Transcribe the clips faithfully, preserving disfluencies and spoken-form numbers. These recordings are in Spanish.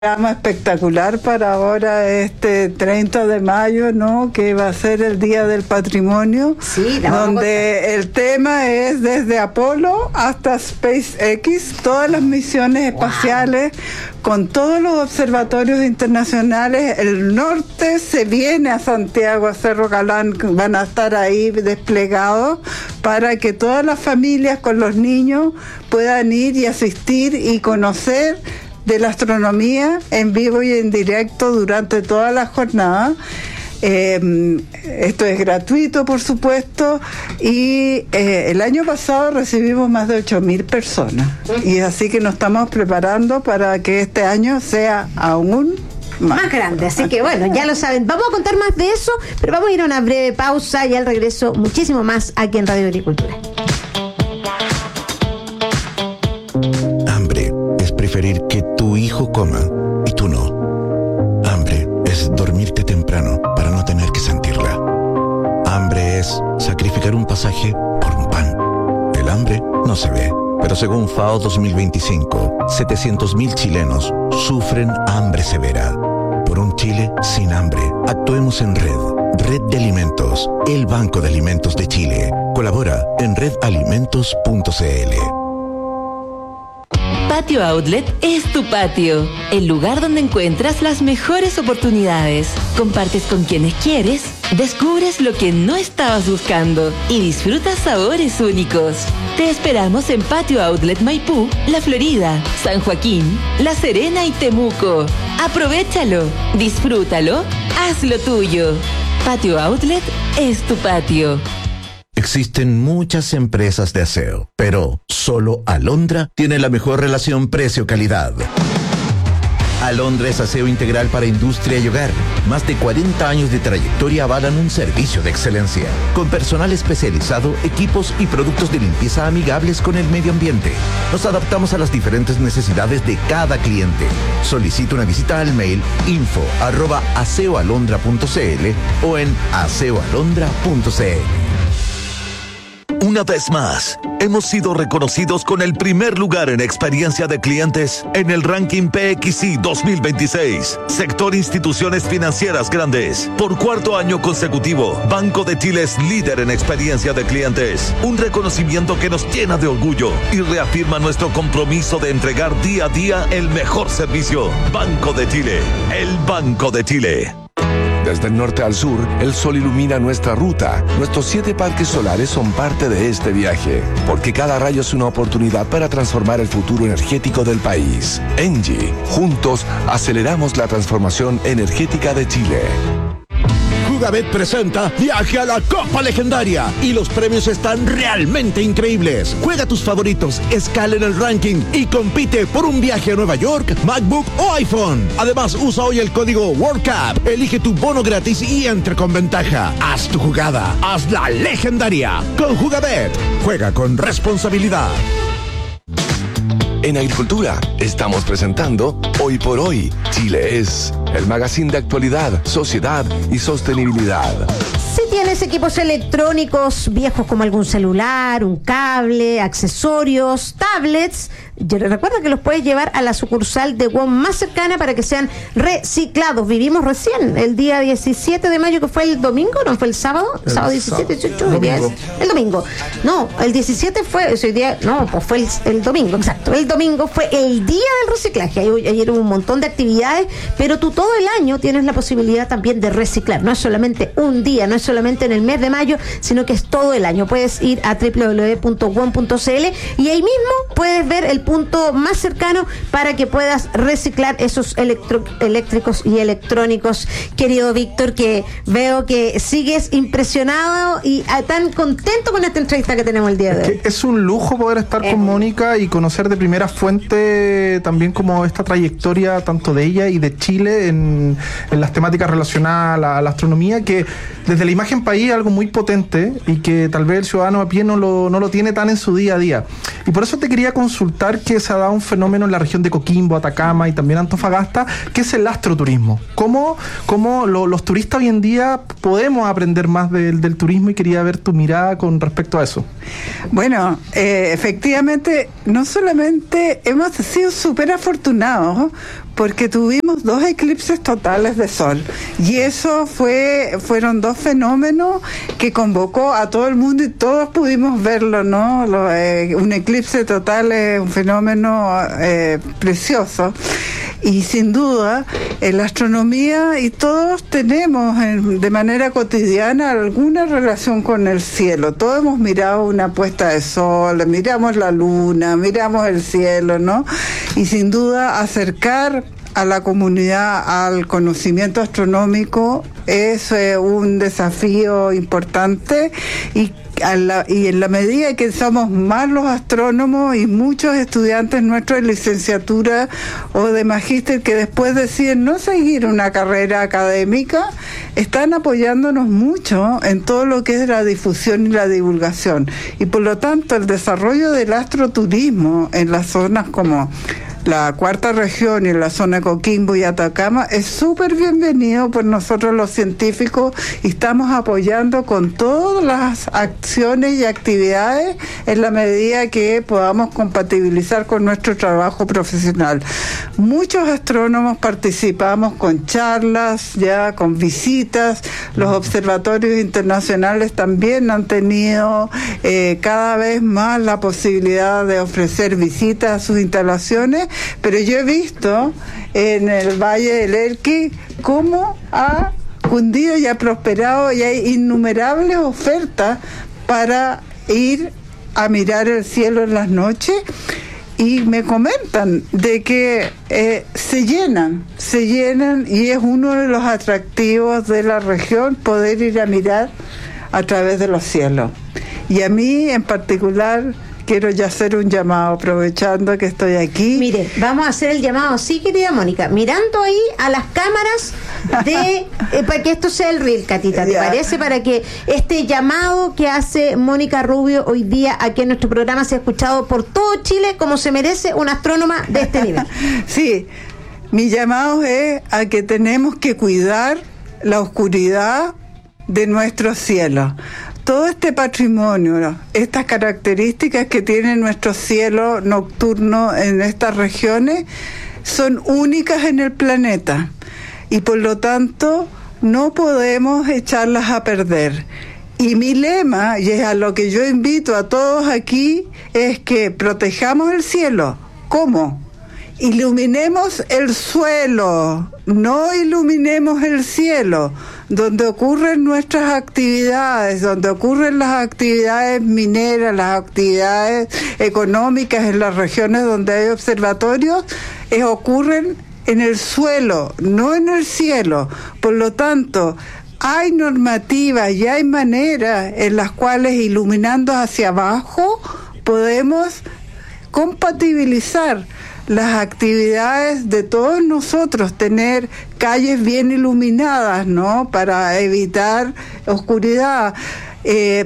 programa espectacular para ahora este treinta de mayo, ¿no? Que va a ser el Día del Patrimonio, sí, donde el tema es desde Apolo hasta SpaceX, todas las misiones espaciales, wow, con todos los observatorios internacionales. El norte se viene a Santiago, a Cerro Galán, van a estar ahí desplegados para que todas las familias con los niños puedan ir y asistir y conocer de la astronomía en vivo y en directo durante toda la jornada. Eh, esto es gratuito, por supuesto, y eh, el año pasado recibimos más de ocho mil personas, y así que nos estamos preparando para que este año sea aún más, más grande, así que bueno, ya lo saben. Vamos a contar más de eso, pero vamos a ir a una breve pausa y al regreso muchísimo más aquí en Radio Agricultura. Hambre es preferir que tu hijo coma y tú no. Hambre es dormirte temprano para no tener que sentirla. Hambre es sacrificar un pasaje por un pan. El hambre no se ve, pero según FAO dos mil veinticinco, setecientos mil chilenos sufren hambre severa. Por un Chile sin hambre, actuemos en red. Red de Alimentos, el Banco de Alimentos de Chile. Colabora en red alimentos punto c l. Patio Outlet es tu patio, el lugar donde encuentras las mejores oportunidades. Compartes con quienes quieres, descubres lo que no estabas buscando y disfrutas sabores únicos. Te esperamos en Patio Outlet Maipú, La Florida, San Joaquín, La Serena y Temuco. Aprovéchalo, disfrútalo, hazlo tuyo. Patio Outlet es tu patio. Existen muchas empresas de aseo, pero solo Alondra tiene la mejor relación precio-calidad. Alondra es aseo integral para industria y hogar. Más de cuarenta años de trayectoria avalan un servicio de excelencia, con personal especializado, equipos y productos de limpieza amigables con el medio ambiente. Nos adaptamos a las diferentes necesidades de cada cliente. Solicita una visita al mail info arroba aseoalondra punto c l o en aseoalondra punto c l. Una vez más, hemos sido reconocidos con el primer lugar en experiencia de clientes en el ranking P X I dos mil veintiséis, sector instituciones financieras grandes. Por cuarto año consecutivo, Banco de Chile es líder en experiencia de clientes. Un reconocimiento que nos llena de orgullo y reafirma nuestro compromiso de entregar día a día el mejor servicio. Banco de Chile, el Banco de Chile. Desde el norte al sur, el sol ilumina nuestra ruta. Nuestros siete parques solares son parte de este viaje, porque cada rayo es una oportunidad para transformar el futuro energético del país. Engie, juntos aceleramos la transformación energética de Chile. Jugabet presenta Viaje a la Copa Legendaria y los premios están realmente increíbles. Juega tus favoritos, escala en el ranking y compite por un viaje a Nueva York, MacBook o iPhone. Además, usa hoy el código World Cup, elige tu bono gratis y entre con ventaja. Haz tu jugada, haz la legendaria con Jugabet. Juega con responsabilidad. En Agricultura estamos presentando Hoy por Hoy, Chile es, el magazine de actualidad, sociedad y sostenibilidad. Si tienes equipos electrónicos viejos como algún celular, un cable, accesorios, tablets, recuerda que los puedes llevar a la sucursal de WOM más cercana para que sean reciclados. Vivimos recién el día diecisiete de mayo, que fue el domingo, ¿no? ¿Fue el sábado? El sábado diecisiete, dieciocho, el, día es, el domingo. No, el diecisiete fue ese día, no, pues fue el, el domingo, exacto. El domingo fue el día del reciclaje. Ayer hubo un montón de actividades, pero tú todo el año tienes la posibilidad también de reciclar. No es solamente un día, no es solamente en el mes de mayo, sino que es todo el año. Puedes ir a doble u doble u doble u punto wom punto c l y ahí mismo puedes ver el punto más cercano para que puedas reciclar esos electro, eléctricos y electrónicos. Querido Víctor, que veo que sigues impresionado y ah, tan contento con esta entrevista que tenemos el día de hoy. Es, que es un lujo poder estar eh. con Mónica y conocer de primera fuente también como esta trayectoria tanto de ella y de Chile en, en las temáticas relacionadas a la, a la astronomía, que desde la imagen país es algo muy potente y que tal vez el ciudadano a pie no lo, no lo tiene tan en su día a día. Y por eso te quería consultar que se ha dado un fenómeno en la región de Coquimbo, Atacama y también Antofagasta, que es el astroturismo. ¿Cómo, cómo lo, los turistas hoy en día podemos aprender más del, del turismo? Y quería ver tu mirada con respecto a eso. Bueno, eh, efectivamente, no solamente hemos sido súper afortunados, porque tuvimos dos eclipses totales de sol y eso fue fueron dos fenómenos que convocó a todo el mundo y todos pudimos verlo, ¿no? Lo, eh, un eclipse total es un fenómeno eh, precioso. Y sin duda, en la astronomía y todos tenemos en, de manera cotidiana alguna relación con el cielo. Todos hemos mirado una puesta de sol, miramos la luna, miramos el cielo, ¿no? Y sin duda acercar a la comunidad al conocimiento astronómico es eh, un desafío importante y A la, y en la medida que somos más los astrónomos y muchos estudiantes nuestros de licenciatura o de magíster que después deciden no seguir una carrera académica, están apoyándonos mucho en todo lo que es la difusión y la divulgación. Y por lo tanto el desarrollo del astroturismo en las zonas como la cuarta región y en la zona Coquimbo y Atacama es súper bienvenido por nosotros los científicos y estamos apoyando con todas las acciones y actividades en la medida que podamos compatibilizar con nuestro trabajo profesional. Muchos astrónomos participamos con charlas, ya con visitas, los observatorios internacionales también han tenido eh, cada vez más la posibilidad de ofrecer visitas a sus instalaciones. Pero yo he visto en el Valle del Elqui cómo ha cundido y ha prosperado y hay innumerables ofertas para ir a mirar el cielo en las noches y me comentan de que eh, se llenan, se llenan y es uno de los atractivos de la región poder ir a mirar a través de los cielos. Y a mí en particular quiero ya hacer un llamado, aprovechando que estoy aquí. Mire, vamos a hacer el llamado, sí, querida Mónica, mirando ahí a las cámaras de eh, para que esto sea el reel, Catita, ¿te yeah. parece? Para que este llamado que hace Mónica Rubio hoy día aquí en nuestro programa sea escuchado por todo Chile como se merece una astrónoma de este nivel. Sí, mi llamado es a que tenemos que cuidar la oscuridad de nuestro cielo. Todo este patrimonio, estas características que tiene nuestro cielo nocturno en estas regiones son únicas en el planeta y por lo tanto no podemos echarlas a perder. Y mi lema, y es a lo que yo invito a todos aquí, es que protejamos el cielo. ¿Cómo? Iluminemos el suelo, no iluminemos el cielo, donde ocurren nuestras actividades, donde ocurren las actividades mineras, las actividades económicas en las regiones donde hay observatorios, eh, ocurren en el suelo, no en el cielo. Por lo tanto, hay normativas y hay maneras en las cuales iluminando hacia abajo podemos compatibilizar las actividades de todos nosotros, tener calles bien iluminadas, ¿no? Para evitar oscuridad, eh,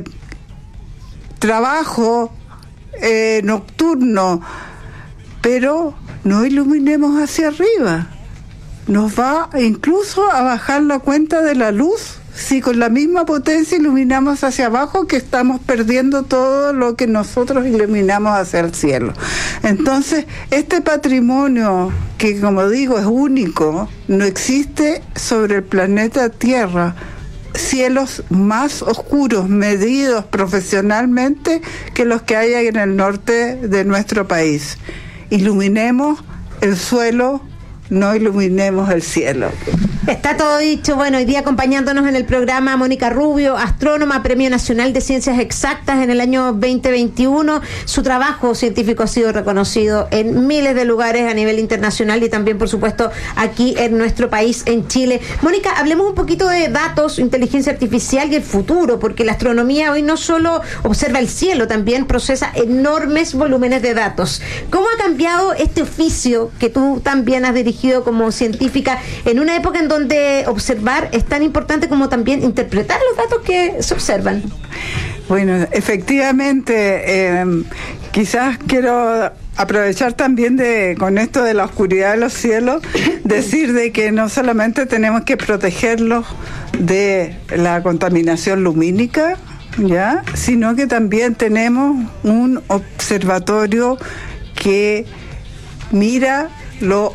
trabajo eh, nocturno, pero no iluminemos hacia arriba. Nos va incluso a bajar la cuenta de la luz si con la misma potencia iluminamos hacia abajo, que estamos perdiendo todo lo que nosotros iluminamos hacia el cielo. Entonces, este patrimonio, que como digo es único, no existe sobre el planeta Tierra cielos más oscuros, medidos profesionalmente, que los que hay en el norte de nuestro país. Iluminemos el suelo, no iluminemos el cielo. Está todo dicho. Bueno, hoy día acompañándonos en el programa Mónica Rubio, astrónoma, Premio Nacional de Ciencias Exactas en el año veinte veintiuno. Su trabajo científico ha sido reconocido en miles de lugares a nivel internacional y también, por supuesto, aquí en nuestro país, en Chile. Mónica, hablemos un poquito de datos, inteligencia artificial y el futuro, porque la astronomía hoy no solo observa el cielo, también procesa enormes volúmenes de datos. ¿Cómo ha cambiado este oficio que tú también has dirigido como científica en una época en donde observar es tan importante como también interpretar los datos que se observan? Bueno, efectivamente, eh, quizás quiero aprovechar también de con esto de la oscuridad de los cielos, decir de que no solamente tenemos que protegerlos de la contaminación lumínica, ya, sino que también tenemos un observatorio que mira lo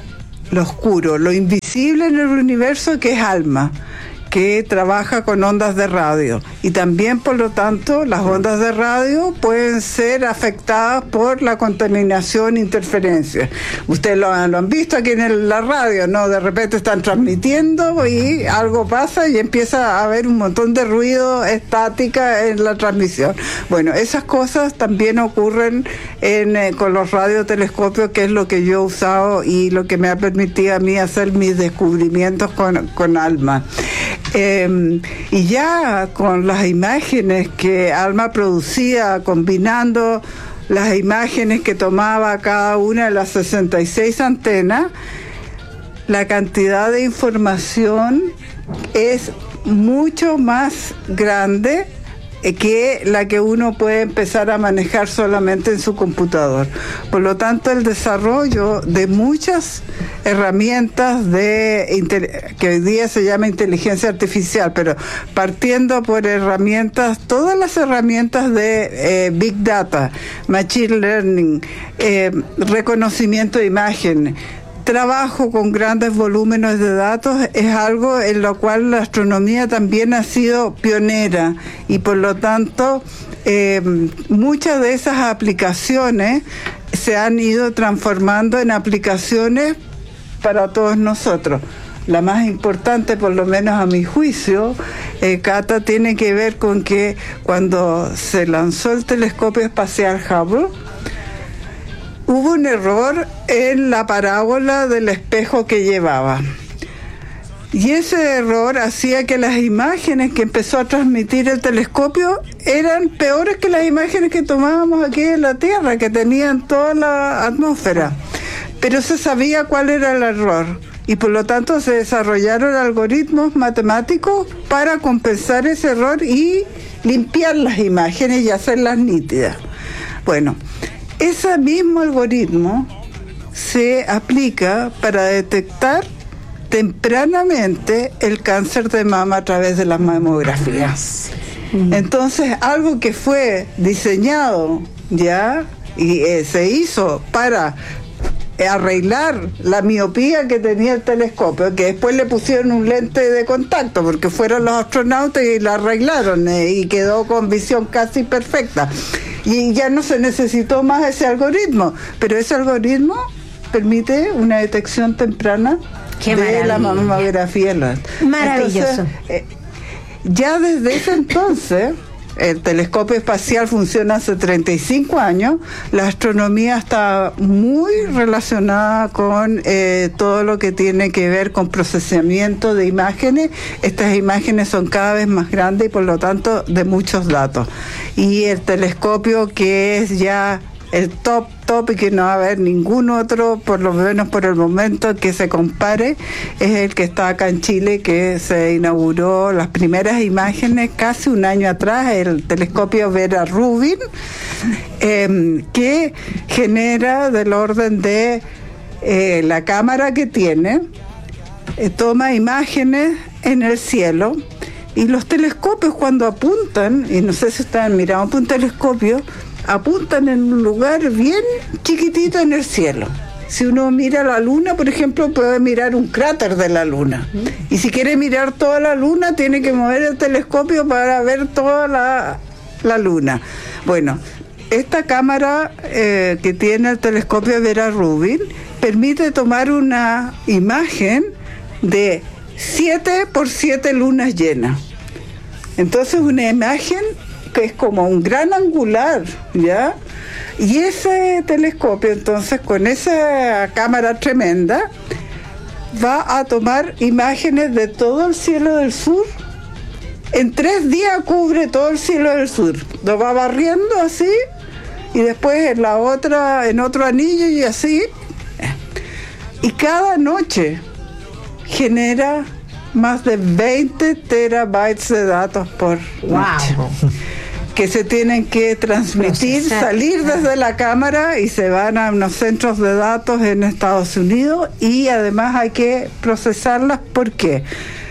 lo oscuro, lo invisible en el universo, que es ALMA, que trabaja con ondas de radio, y también, por lo tanto, las ondas de radio pueden ser afectadas por la contaminación e interferencia. Ustedes lo, lo han visto aquí en el, la radio, ¿no? De repente están transmitiendo y algo pasa y empieza a haber un montón de ruido, estática en la transmisión. Bueno, esas cosas también ocurren en, eh, con los radiotelescopios, que es lo que yo he usado y lo que me ha permitido a mí hacer mis descubrimientos con, con ALMA. Eh, y ya con las imágenes que ALMA producía, combinando las imágenes que tomaba cada una de las sesenta y seis antenas, la cantidad de información es mucho más grande que la que uno puede empezar a manejar solamente en su computador. Por lo tanto, el desarrollo de muchas herramientas de que hoy día se llama inteligencia artificial, pero partiendo por herramientas, todas las herramientas de eh, Big Data, Machine Learning, eh, reconocimiento de imagen, trabajo con grandes volúmenes de datos, es algo en lo cual la astronomía también ha sido pionera, y por lo tanto eh, muchas de esas aplicaciones se han ido transformando en aplicaciones para todos nosotros. La más importante, por lo menos a mi juicio, eh, Cata, tiene que ver con que cuando se lanzó el telescopio espacial Hubble, hubo un error en la parábola del espejo que llevaba. Y ese error hacía que las imágenes que empezó a transmitir el telescopio eran peores que las imágenes que tomábamos aquí en la Tierra, que tenían toda la atmósfera. Pero se sabía cuál era el error, y por lo tanto se desarrollaron algoritmos matemáticos para compensar ese error y limpiar las imágenes y hacerlas nítidas. Bueno, ese mismo algoritmo se aplica para detectar tempranamente el cáncer de mama a través de las mamografías. Entonces, algo que fue diseñado ya y eh, se hizo para arreglar la miopía que tenía el telescopio, que después le pusieron un lente de contacto porque fueron los astronautas y la arreglaron eh, y quedó con visión casi perfecta. Y ya no se necesitó más ese algoritmo, pero ese algoritmo permite una detección temprana Qué de maravilla. La mamografía. Maravilloso. Entonces, eh, ya desde ese entonces, el telescopio espacial funciona hace treinta y cinco años, la astronomía está muy relacionada con eh, todo lo que tiene que ver con procesamiento de imágenes. Estas imágenes son cada vez más grandes y por lo tanto de muchos datos. Y el telescopio que es ya el top top y que no va a haber ningún otro, por lo menos por el momento, que se compare, es el que está acá en Chile, que se inauguró las primeras imágenes casi un año atrás, el telescopio Vera Rubin, eh, que genera del orden de eh, la cámara que tiene, eh, toma imágenes en el cielo, y los telescopios cuando apuntan, y no sé si ustedes miraron un telescopio, apuntan en un lugar bien chiquitito en el cielo. Si uno mira la luna, por ejemplo, puede mirar un cráter de la luna. Y si quiere mirar toda la luna, tiene que mover el telescopio para ver toda la, la luna. Bueno, esta cámara eh, que tiene el telescopio Vera Rubin permite tomar una imagen de siete por siete lunas llenas. Entonces, una imagen que es como un gran angular, ¿ya? Y ese telescopio, entonces, con esa cámara tremenda, va a tomar imágenes de todo el cielo del sur. En tres días cubre todo el cielo del sur. Lo va barriendo así, y después en la otra, en otro anillo y así. Y cada noche genera más de veinte terabytes de datos por noche. Wow. Que se tienen que transmitir, procesar, salir desde la cámara y se van a unos centros de datos en Estados Unidos, y además hay que procesarlas. ¿Por qué?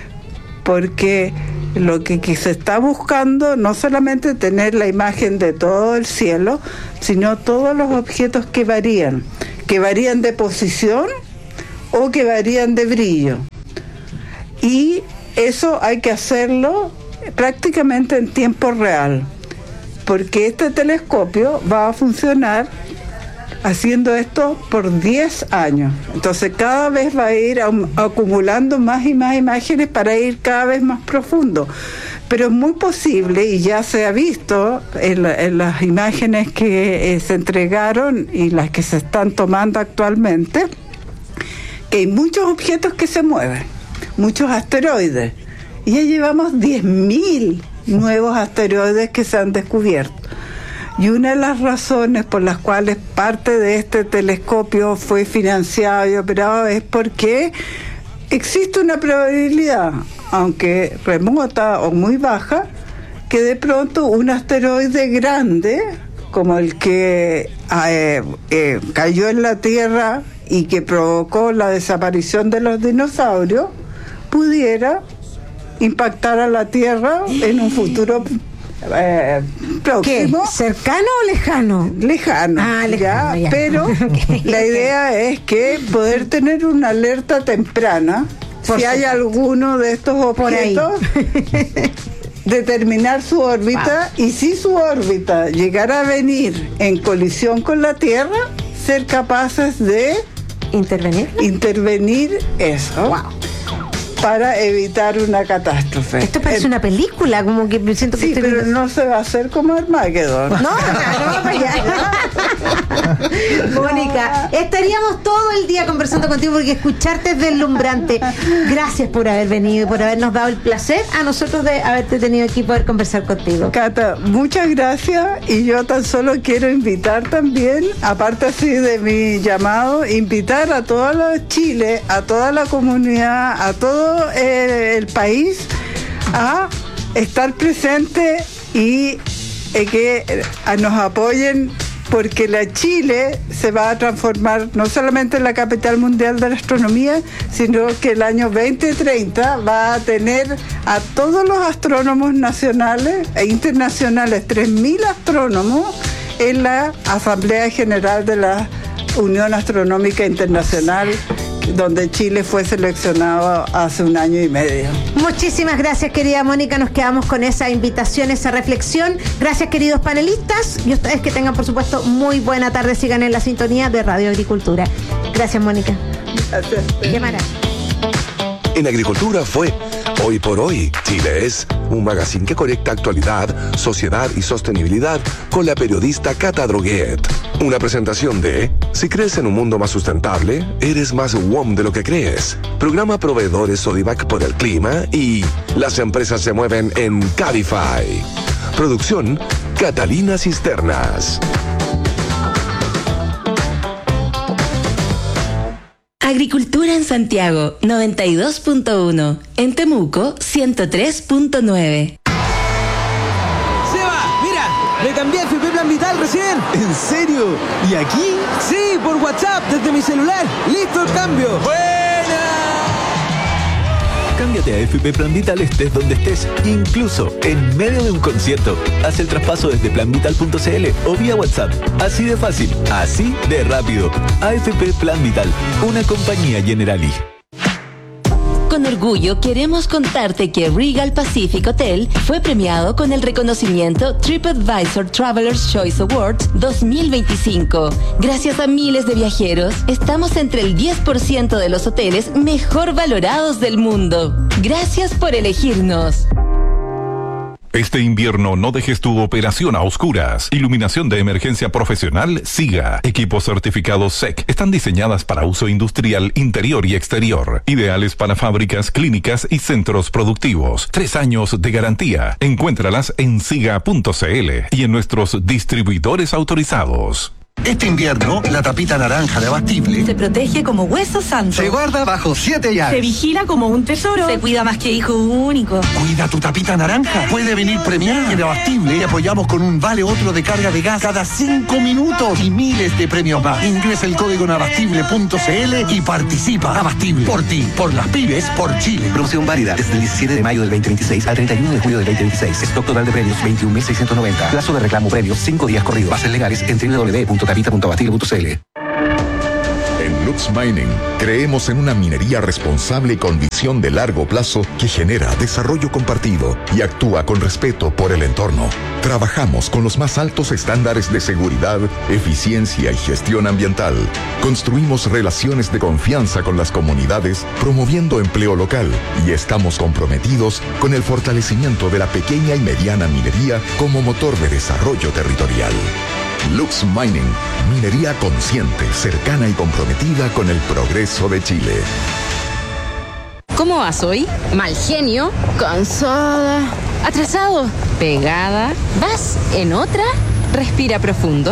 Porque lo que, que se está buscando no solamente tener la imagen de todo el cielo, sino todos los objetos que varían, que varían de posición o que varían de brillo. Y eso hay que hacerlo prácticamente en tiempo real, porque este telescopio va a funcionar haciendo esto por diez años. Entonces cada vez va a ir acumulando más y más imágenes para ir cada vez más profundo. Pero es muy posible, y ya se ha visto en, la, en las imágenes que eh, se entregaron y las que se están tomando actualmente, que hay muchos objetos que se mueven, muchos asteroides. Y ya llevamos diez mil nuevos asteroides que se han descubierto. Y una de las razones por las cuales parte de este telescopio fue financiado y operado es porque existe una probabilidad, aunque remota o muy baja, que de pronto un asteroide grande, como el que eh, eh, cayó en la Tierra y que provocó la desaparición de los dinosaurios, pudiera impactar a la Tierra en un futuro Eh, próximo. ¿Qué? ¿Cercano o lejano? Lejano, ah, lejano ya, ya. Pero okay, la idea okay. es que poder tener una alerta temprana, por si hay alguno de estos objetos, determinar su órbita, wow. y si su órbita llegara a venir en colisión con la Tierra, ser capaces de intervenir, intervenir eso. Wow. Para evitar una catástrofe. Esto parece el, una película, como que me siento que sí, estoy pero viendo. No se va a hacer como Armageddon. No, no, no, ya. Mónica, estaríamos todo el día conversando contigo porque escucharte es deslumbrante. Gracias por haber venido y por habernos dado el placer a nosotros de haberte tenido aquí y poder conversar contigo. Cata, muchas gracias, y yo tan solo quiero invitar también, aparte así de mi llamado, invitar a todo Chile, a toda la comunidad, a todo El, el país a estar presente y eh, que eh, nos apoyen, porque la Chile se va a transformar no solamente en la capital mundial de la astronomía, sino que el año veinte treinta va a tener a todos los astrónomos nacionales e internacionales, tres mil astrónomos, en la Asamblea General de la Unión Astronómica Internacional, donde Chile fue seleccionado hace un año y medio. Muchísimas gracias, querida Mónica. Nos quedamos con esa invitación, esa reflexión. Gracias, queridos panelistas. Y ustedes que tengan, por supuesto, muy buena tarde. Sigan en la sintonía de Radio Agricultura. Gracias, Mónica. Gracias. Qué maravilla. En Agricultura fue Hoy por Hoy. Chile es un magazine que conecta actualidad, sociedad y sostenibilidad con la periodista Cata Droguet. Una presentación de Si crees en un mundo más sustentable, eres más W O M de lo que crees. Programa Proveedores Sodimac por el clima y Las empresas se mueven en Cabify. Producción Catalina Cisternas. Agricultura en Santiago, noventa y dos punto uno. En Temuco, ciento tres punto nueve. ¡Seba! ¡Mira! ¡Me cambié a F P Plan Vital recién! ¿En serio? ¿Y aquí? Sí, por WhatsApp, desde mi celular. ¡Listo el cambio! ¡Buena! Cámbiate a F P Plan Vital estés donde estés, incluso en medio de un concierto. Haz el traspaso desde plan vital punto c l o vía WhatsApp. Así de fácil, así de rápido. A F P Plan Vital, una compañía Generali. Con orgullo queremos contarte que Regal Pacific Hotel fue premiado con el reconocimiento TripAdvisor Traveler's Choice Awards dos mil veinticinco. Gracias a miles de viajeros, estamos entre el diez por ciento de los hoteles mejor valorados del mundo. Gracias por elegirnos. Este invierno no dejes tu operación a oscuras. Iluminación de emergencia profesional SIGA. Equipos certificados S E C. Están diseñadas para uso industrial interior y exterior. Ideales para fábricas, clínicas y centros productivos. Tres años de garantía. Encuéntralas en siga punto c l y en nuestros distribuidores autorizados. Este invierno, la tapita naranja de Abastible se protege como hueso santo. Se guarda bajo siete llaves. Se vigila como un tesoro. Se cuida más que hijo único. Cuida tu tapita naranja. Puede venir premiada. En Abastible y apoyamos con un vale otro de carga de gas cada cinco minutos y miles de premios más. Ingresa el código en abastible punto c l y participa. Abastible. Por ti, por las pymes, por Chile. Promoción válida desde el diecisiete de mayo del veinte veintiséis al treinta y uno de julio del veinte veintiséis. Stock total de premios veintiún mil seiscientos noventa. Plazo de reclamo premios cinco días corridos. Bases legales en doble u doble u doble u punto tapita punto abastible punto c l. En Lux Mining creemos en una minería responsable con visión de largo plazo que genera desarrollo compartido y actúa con respeto por el entorno. Trabajamos con los más altos estándares de seguridad, eficiencia y gestión ambiental. Construimos relaciones de confianza con las comunidades, promoviendo empleo local, y estamos comprometidos con el fortalecimiento de la pequeña y mediana minería como motor de desarrollo territorial. Lux Mining, minería consciente, cercana y comprometida con el progreso de Chile. ¿Cómo vas hoy? Mal genio, cansada, atrasado, pegada. ¿Vas en otra? Respira profundo.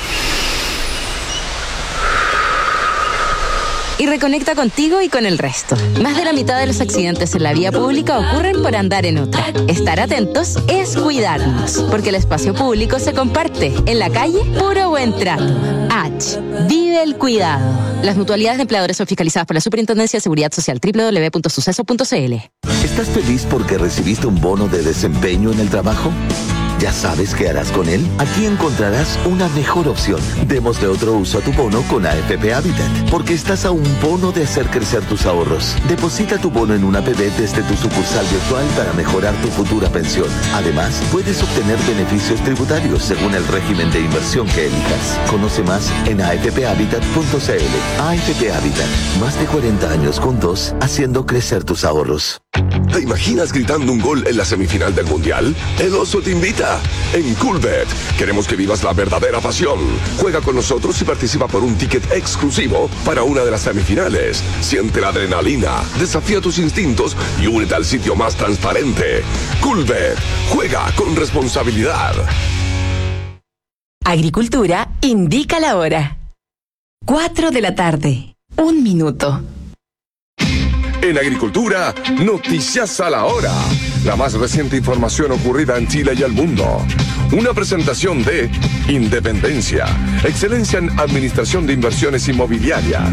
Y reconecta contigo y con el resto. Más de la mitad de los accidentes en la vía pública ocurren por andar en otra. Estar atentos es cuidarnos, porque el espacio público se comparte. En la calle, puro buen trato. H. Vive el cuidado. Las mutualidades de empleadores son fiscalizadas por la Superintendencia de Seguridad Social. doble u doble u doble u punto suceso punto c l. ¿Estás feliz porque recibiste un bono de desempeño en el trabajo? ¿Ya sabes qué harás con él? Aquí encontrarás una mejor opción. Démosle otro uso a tu bono con A F P Habitat, porque estás a un bono de hacer crecer tus ahorros. Deposita tu bono en una A P B desde tu sucursal virtual para mejorar tu futura pensión. Además, puedes obtener beneficios tributarios según el régimen de inversión que elijas. Conoce más en a f p habitat punto c l. A F P Habitat, más de cuarenta años juntos, haciendo crecer tus ahorros. ¿Te imaginas gritando un gol en la semifinal del Mundial? El Oso te invita. En Coolbet queremos que vivas la verdadera pasión. Juega con nosotros y participa por un ticket exclusivo para una de las semifinales. Siente la adrenalina, desafía tus instintos y únete al sitio más transparente. Coolbet. Juega con responsabilidad. Agricultura indica la hora. Cuatro de la tarde. Un minuto. En Agricultura, noticias a la hora. La más reciente información ocurrida en Chile y el mundo. Una presentación de Independencia, excelencia en administración de inversiones inmobiliarias.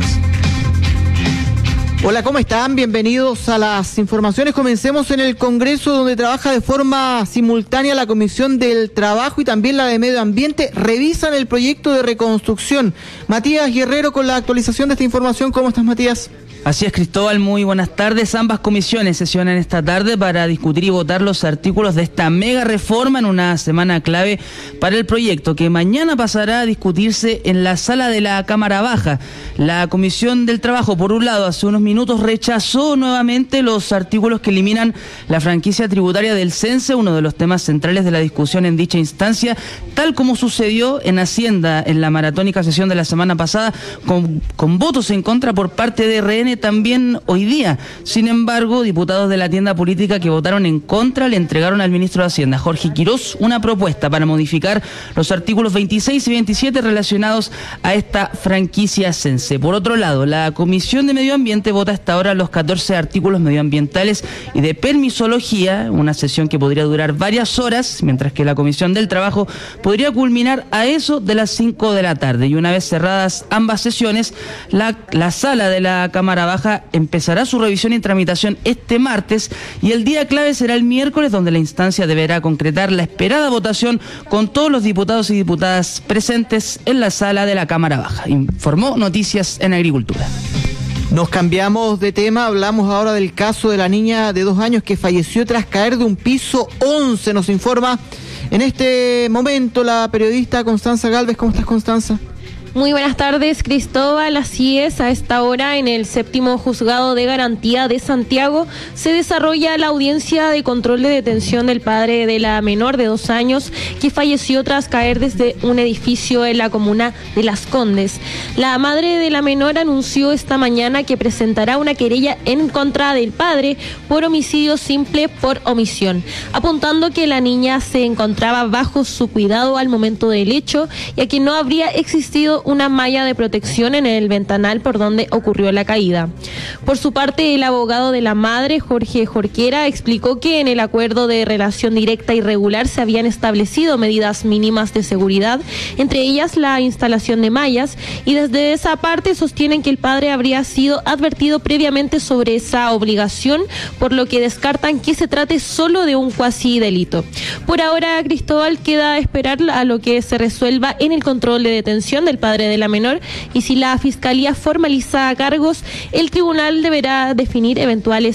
Hola, ¿cómo están? Bienvenidos a las informaciones. Comencemos en el Congreso, donde trabaja de forma simultánea la Comisión del Trabajo y también la de Medio Ambiente. Revisan el proyecto de reconstrucción. Matías Guerrero con la actualización de esta información. ¿Cómo estás, Matías? Así es, Cristóbal, muy buenas tardes. Ambas comisiones sesionan esta tarde para discutir y votar los artículos de esta mega reforma en una semana clave para el proyecto, que mañana pasará a discutirse en la sala de la Cámara Baja. La Comisión del Trabajo, por un lado, hace unos minutos rechazó nuevamente los artículos que eliminan la franquicia tributaria del CENSE, uno de los temas centrales de la discusión en dicha instancia, tal como sucedió en Hacienda en la maratónica sesión de la semana pasada, con, con votos en contra por parte de R N también hoy día. Sin embargo, diputados de la tienda política que votaron en contra le entregaron al ministro de Hacienda, Jorge Quirós, una propuesta para modificar los artículos veintiséis y veintisiete relacionados a esta franquicia CENSE. Por otro lado, la Comisión de Medio Ambiente vota hasta ahora los catorce artículos medioambientales y de permisología, una sesión que podría durar varias horas, mientras que la Comisión del Trabajo podría culminar a eso de las cinco de la tarde. Y una vez cerradas ambas sesiones, la, la sala de la Cámara Baja empezará su revisión y tramitación este martes, y el día clave será el miércoles, donde la instancia deberá concretar la esperada votación con todos los diputados y diputadas presentes en la sala de la Cámara Baja. Informó Noticias en Agricultura. Nos cambiamos de tema, hablamos ahora del caso de la niña de dos años que falleció tras caer de un piso once. Nos informa en este momento la periodista Constanza Galvez. ¿Cómo estás, Constanza? Muy buenas tardes, Cristóbal. Así es, a esta hora en el séptimo juzgado de garantía de Santiago se desarrolla la audiencia de control de detención del padre de la menor de dos años que falleció tras caer desde un edificio en la comuna de Las Condes. La madre de la menor anunció esta mañana que presentará una querella en contra del padre por homicidio simple por omisión, apuntando que la niña se encontraba bajo su cuidado al momento del hecho y a que no habría existido una malla de protección en el ventanal por donde ocurrió la caída. Por su parte, el abogado de la madre, Jorge Jorquera, explicó que en el acuerdo de relación directa y regular se habían establecido medidas mínimas de seguridad, entre ellas la instalación de mallas, y desde esa parte sostienen que el padre habría sido advertido previamente sobre esa obligación, por lo que descartan que se trate solo de un cuasi delito. Por ahora, Cristóbal, queda esperar a lo que se resuelva en el control de detención del padre padre de la menor, y si la Fiscalía formaliza cargos, el tribunal deberá definir eventuales